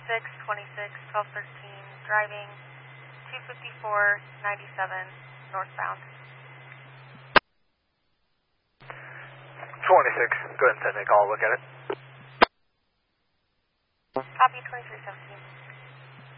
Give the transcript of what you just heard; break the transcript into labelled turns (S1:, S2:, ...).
S1: 1213, driving 25497 northbound.
S2: 26, go ahead and send me a call, look at it.
S1: Copy 2317.